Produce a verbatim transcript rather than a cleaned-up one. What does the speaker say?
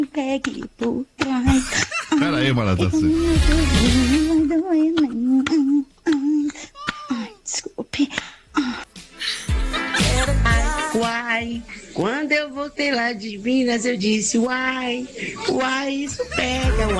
Pegue por trás. Pera aí, Maratacê. Desculpe. Uai, quando eu voltei lá de Minas, eu disse, uai, uai, isso pega, uai.